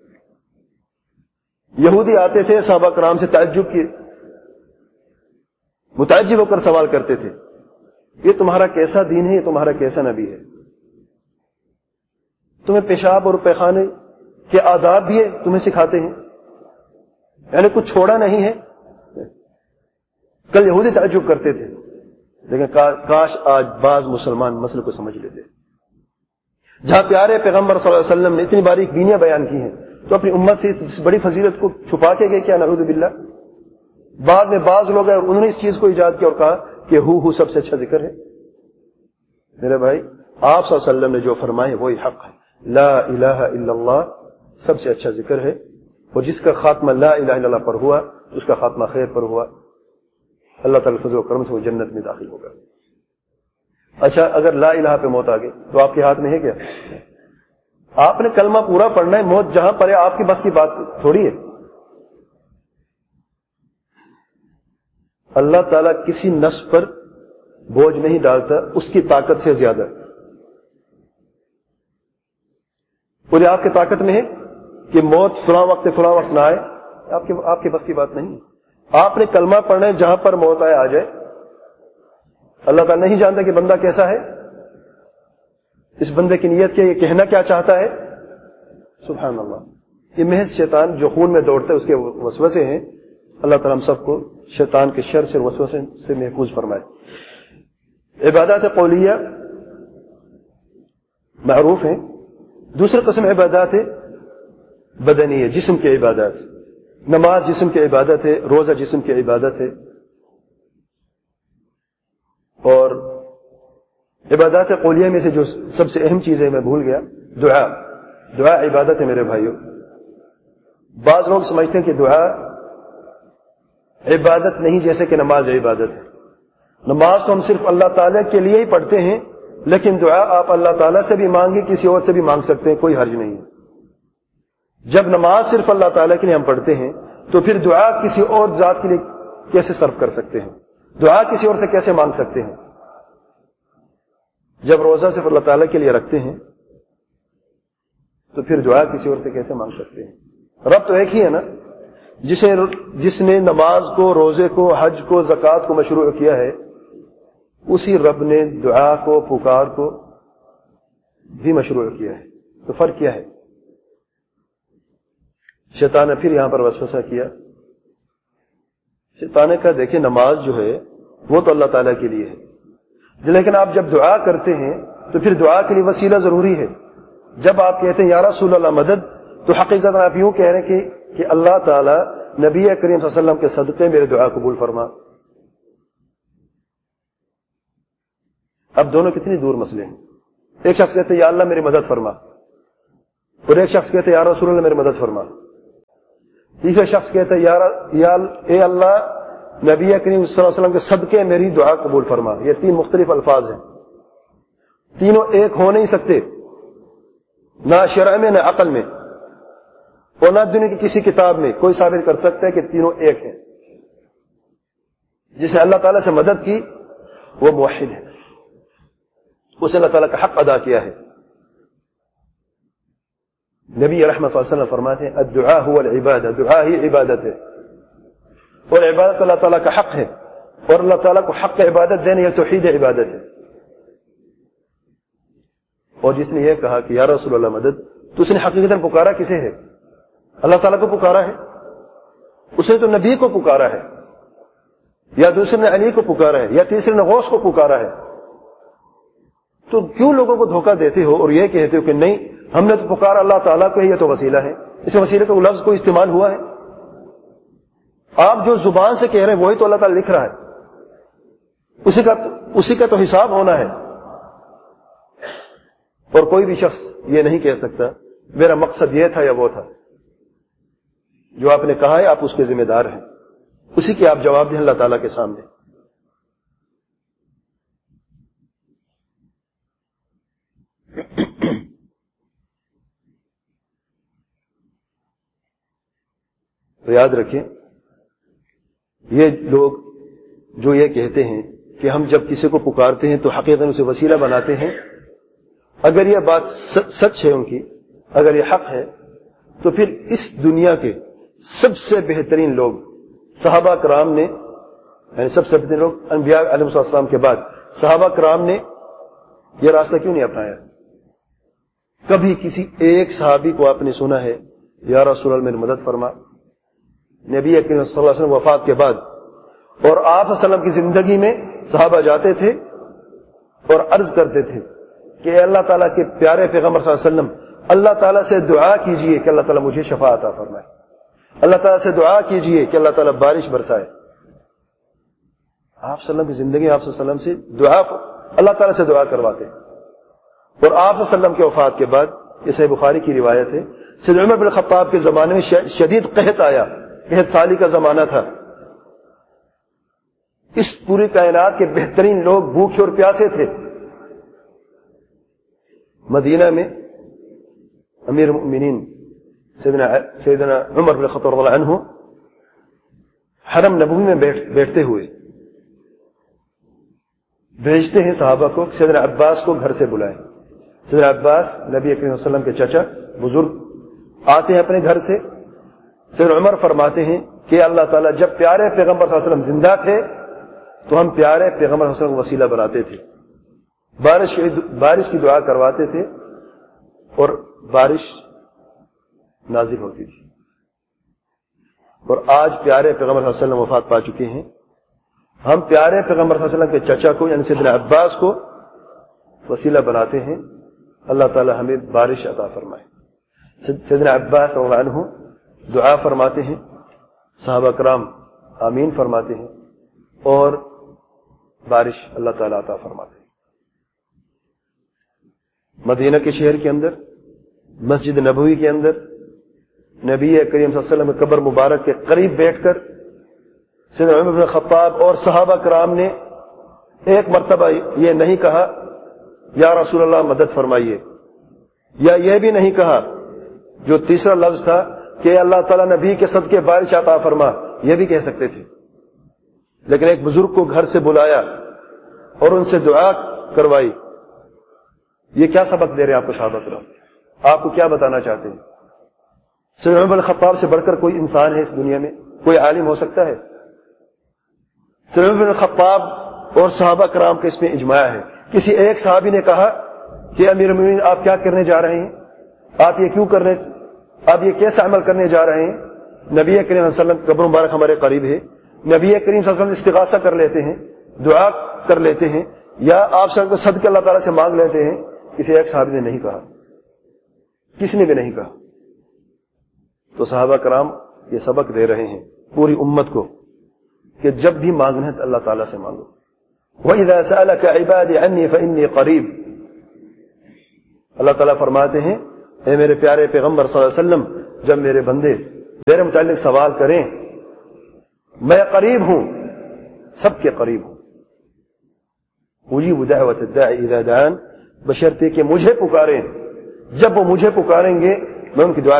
یہودی آتے تھے صحابہ کرام سے تعجب کی متعجب ہو کر سوال کرتے تھے، یہ تمہارا کیسا دین ہے، یہ تمہارا کیسا نبی ہے، تمہیں پیشاب اور پیخانے کے آداب بھی ہے تمہیں سکھاتے ہیں، یعنی کچھ چھوڑا نہیں ہے. کل یہودی تعجب کرتے تھے، لیکن کاش آج بعض مسلمان مسئلے کو سمجھ لیتے. جہاں پیارے پیغمبر صلی اللہ علیہ وسلم نے اتنی باریک بینیاں بیان کی ہیں تو اپنی امت سے اس بڑی فضیلت کو چھپا کے گئے کیا؟ نعوذ باللہ. بعد میں بعض لوگ ہیں اور انہوں نے اس چیز کو ایجاد کیا اور کہا کہ ہو ہو سب سے اچھا ذکر ہے. میرے بھائی، آپ صلی اللہ علیہ وسلم نے جو فرمائے وہی حق ہے. لا الہ الا اللہ سب سے اچھا ذکر ہے، اور جس کا خاتمہ لا الہ الا اللہ پر ہوا اس کا خاتمہ خیر پر ہوا. اللہ تعالیٰ فضل و کرم سے وہ جنت میں داخل ہوگا. اچھا، اگر لا الہ پہ موت آ گئی تو آپ کے ہاتھ میں ہے کیا؟ آپ نے کلمہ پورا پڑھنا ہے، موت جہاں پڑے آپ کی بس کی بات تھوڑی ہے. اللہ تعالیٰ کسی نفس پر بوجھ نہیں ڈالتا اس کی طاقت سے زیادہ، اور آپ کی طاقت میں ہے کہ موت فلاں وقت فلاں وقت نہ آئے، آپ کے آپ کے بس کی بات نہیں. آپ نے کلمہ پڑھنا ہے، جہاں پر موت آئے آ جائے. اللہ تعالیٰ نہیں جانتا کہ بندہ کیسا ہے، اس بندے کی نیت کیا، یہ کہنا کیا چاہتا ہے. سبحان اللہ. یہ محض شیطان جو خون میں دوڑتا ہے اس کے وسوسے ہیں. اللہ تعالیٰ ہم سب کو شیطان کے شر سے اور وسوسے سے محفوظ فرمائے. عبادات قولیہ معروف ہیں. دوسری قسم عبادات بدنی ہے، جسم کی عبادات. نماز جسم کی عبادت ہے، روزہ جسم کی عبادت ہے. اور عبادات قولیہ میں سے جو سب سے اہم چیز ہے میں بھول گیا، دعا. دعا عبادت ہے میرے بھائیوں. بعض لوگ سمجھتے ہیں کہ دعا عبادت نہیں، جیسے کہ نماز عبادت ہے. نماز تو ہم صرف اللہ تعالیٰ کے لیے ہی پڑھتے ہیں، لیکن دعا آپ اللہ تعالیٰ سے بھی مانگیں، کسی اور سے بھی مانگ سکتے ہیں، کوئی حرج نہیں ہے. جب نماز صرف اللہ تعالیٰ کے لیے ہم پڑھتے ہیں تو پھر دعا کسی اور ذات کے لیے کیسے صرف کر سکتے ہیں؟ دعا کسی اور سے کیسے مانگ سکتے ہیں؟ جب روزہ صرف اللہ تعالیٰ کے لیے رکھتے ہیں تو پھر دعا کسی اور سے کیسے مانگ سکتے ہیں؟ رب تو ایک ہی ہے نا. جسے جس نے نماز کو، روزے کو، حج کو، زکوٰۃ کو مشروع کیا ہے، اسی رب نے دعا کو، پکار کو بھی مشروع کیا ہے. تو فرق کیا ہے؟ شیطان نے پھر یہاں پر وسوسہ کیا. شیطان نے کہا دیکھیں نماز جو ہے وہ تو اللہ تعالیٰ کے لیے ہے، لیکن آپ جب دعا کرتے ہیں تو پھر دعا کے لیے وسیلہ ضروری ہے. جب آپ کہتے ہیں یا رسول اللہ مدد، تو حقیقت آپ یوں کہہ رہے ہیں کہ کہ اللہ تعالیٰ نبی کریم صلی اللہ علیہ وسلم کے صدقے میرے دعا قبول فرما. اب دونوں کتنی دور مسئلے ہیں. ایک شخص کہتے ہیں یا اللہ میری مدد فرما، اور ایک شخص کہتے ہیں یا رسول اللہ میری مدد فرما. تیسرا شخص کہتا ہے یا اے اللہ نبی کریم صلی اللہ علیہ وسلم کے صدقے میری دعا قبول فرما. یہ تین مختلف الفاظ ہیں، تینوں ایک ہو نہیں سکتے، نہ شرع میں نہ عقل میں، اور نہ دنیا کی کسی کتاب میں کوئی ثابت کر سکتا ہے کہ تینوں ایک ہیں. جسے اللہ تعالیٰ سے مدد کی وہ موحد ہے، اسے اللہ تعالیٰ کا حق ادا کیا ہے. نبی رحمت صلی اللہ علیہ وسلم فرماتے ہیں الدعاء هو العبادہ، دعا ہی عبادت ہے، اور عبادت اللہ تعالیٰ کا حق ہے، اور اللہ تعالیٰ کو حق عبادت دینے یہ توحید عبادت ہے. اور جس نے یہ کہا کہ یا رسول اللہ مدد، تو اس نے حقیقتاً پکارا کسے ہے؟ اللہ تعالیٰ کو پکارا ہے. اس نے تو نبی کو پکارا ہے, یا دوسرے نے علی کو پکارا ہے, یا تیسرے نے غوث کو پکارا ہے. تو کیوں لوگوں کو دھوکہ دیتے ہو اور یہ کہتے ہو کہ نہیں ہم نے تو پکارا اللہ تعالیٰ کو, یہ تو وسیلہ ہے؟ اس وسیلے کا لفظ کوئی استعمال ہوا ہے؟ آپ جو زبان سے کہہ رہے ہیں وہی تو اللہ تعالیٰ لکھ رہا ہے, اسی کا اسی کا تو حساب ہونا ہے. اور کوئی بھی شخص یہ نہیں کہہ سکتا میرا مقصد یہ تھا یا وہ تھا. جو آپ نے کہا ہے آپ اس کے ذمہ دار ہیں, اسی کی آپ جواب دیں اللہ تعالیٰ کے سامنے. تو یاد رکھیں, یہ لوگ جو یہ کہتے ہیں کہ ہم جب کسی کو پکارتے ہیں تو حقیقتاً اسے وسیلہ بناتے ہیں, اگر یہ بات سچ ہے ان کی, اگر یہ حق ہے, تو پھر اس دنیا کے سب سے بہترین لوگ صحابہ کرام نے, یعنی سب سے بہترین لوگ انبیاء علیہ السلام کے بعد صحابہ کرام نے یہ راستہ کیوں نہیں اپنایا؟ کبھی کسی ایک صحابی کو آپ نے سنا ہے یا رسول اللہ میری مدد فرما؟ نبی اکرم صلی اللہ علیہ وسلم وفات کے بعد اور آپ صلی اللہ علیہ وسلم کی زندگی میں صحابہ جاتے تھے اور عرض کرتے تھے کہ اے اللہ تعالیٰ کے پیارے پیغمبر صلی اللہ علیہ وسلم اللہ تعالیٰ سے دعا کیجئے کہ اللہ تعالیٰ مجھے شفا عطا فرمائے, اللہ تعالیٰ سے دعا کیجئے کہ اللہ تعالیٰ بارش برسائے. آپ صلی اللہ علیہ وسلم کی زندگی آپ صلی اللہ علیہ وسلم سے دعا اللہ تعالیٰ سے دعا کرواتے, اور آپ صلی اللہ علیہ وسلم کے وفات کے بعد, یہ صحیح بخاری کی روایت ہے, سیدنا عمر بن خطاب کے زمانے میں شدید قحط آیا, قحط سالی کا زمانہ تھا. اس پوری کائنات کے بہترین لوگ بھوکے اور پیاسے تھے. مدینہ میں امیر المؤمنین سیدنا سیدنا عمر بن خطاب رضی اللہ عنہ حرم نبوی میں بیٹھ بیٹھتے ہوئے بھیجتے ہیں صحابہ کو سیدنا عباس کو گھر سے بلائیں. سیدنا عباس نبی اکرم صلی اللہ علیہ وسلم کے چچا بزرگ آتے ہیں اپنے گھر سے. سیدنا عمر فرماتے ہیں کہ اللہ تعالیٰ جب پیارے پیغمبر صلی اللہ علیہ وسلم زندہ تھے تو ہم پیارے پیغمبر صلی اللہ علیہ وسلم کو وسیلہ بناتے تھے, بارش بارش کی دعا کرواتے تھے اور بارش نازل ہوتی تھی. اور آج پیارے پیغمبر صلی اللہ علیہ وسلم وفات پا چکے ہیں, ہم پیارے پیغمبر صلی اللہ علیہ وسلم کے چچا کو یعنی سیدنا عباس کو وسیلہ بناتے ہیں, اللہ تعالی ہمیں بارش عطا فرمائے. سیدنا عباس رضی اللہ عنہ دعا فرماتے ہیں, صحابہ کرام آمین فرماتے ہیں, اور بارش اللہ تعالی عطا فرماتے ہیں. مدینہ کے شہر کے اندر مسجد نبوی کے اندر نبی کریم صلی اللہ علیہ وسلم کے قبر مبارک کے قریب بیٹھ کر سیدنا عمر بن خطاب اور صحابہ کرام نے ایک مرتبہ یہ نہیں کہا یا رسول اللہ مدد فرمائیے, یا یہ بھی نہیں کہا جو تیسرا لفظ تھا کہ اللہ تعالیٰ نبی کے صدقے بارش عطا فرما, یہ بھی کہہ سکتے تھے. لیکن ایک بزرگ کو گھر سے بلایا اور ان سے دعا کروائی. یہ کیا سبق دے رہے ہیں آپ کو صحابہ کرام؟ آپ کو کیا بتانا چاہتے ہیں؟ سیدنا عمر بن خطاب سے بڑھ کر کوئی انسان ہے اس دنیا میں؟ کوئی عالم ہو سکتا ہے؟ سیدنا عمر بن خطاب اور صحابہ کرام کا اس میں اجماع ہے. کسی ایک صحابی نے کہا کہ امیر المومنین آپ کیا کرنے جا رہے ہیں, آپ یہ کیوں کرنے آپ یہ کیسا عمل کرنے جا رہے ہیں؟ نبی کریم صلی اللہ علیہ وسلم قبر مبارک ہمارے قریب ہے, نبی کریم صلی اللہ علیہ وسلم استغاثہ کر لیتے ہیں, دعا کر لیتے ہیں, یا آپ سب کو صدقہ اللہ تعالیٰ سے مانگ لیتے ہیں. کسی ایک صحابی نے نہیں کہا, کسی نے بھی نہیں کہا. تو صحابہ کرام یہ سبق دے رہے ہیں پوری امت کو کہ جب بھی مانگنا ہے تو اللہ تعالیٰ سے مانگو. وَإِذَا سَأَلَكَ عِبَادِي عَنِّي فَإِنِّي قَرِيبٌ. اللہ تعالیٰ فرماتے ہیں اے میرے پیارے پیغمبر صلی اللہ علیہ وسلم, جب میرے بندے میرے متعلق سوال کریں میں قریب ہوں, سب کے قریب ہوں. اجیب دعوت الداعی اذا دعان, بشرطے کہ مجھے پکاریں, جب وہ مجھے پکاریں گے میں ان کی دعا